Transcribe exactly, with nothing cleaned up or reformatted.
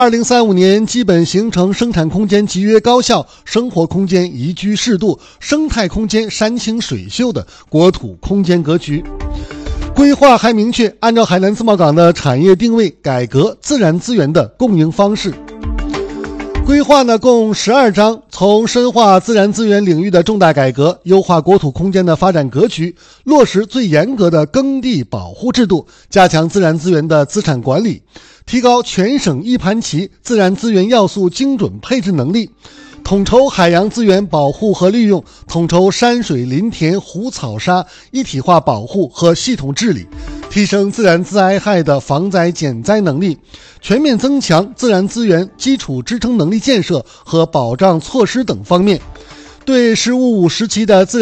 二零三五年基本形成生产空间集约高效、生活空间宜居适度、生态空间山清水秀的国土空间格局。规划还明确按照海南自贸港的产业定位改革自然资源的供应方式。规划呢共十二章，从深化自然资源领域的重大改革，优化国土空间的发展格局，落实最严格的耕地保护制度，加强自然资源的资产管理，提高全省一盘棋自然资源要素精准配置能力，统筹海洋资源保护和利用，统筹山水林田湖草沙一体化保护和系统治理，提升自然灾害的防灾减灾能力，全面增强自然资源基础支撑能力建设和保障措施等方面，对“十五五”时期的自然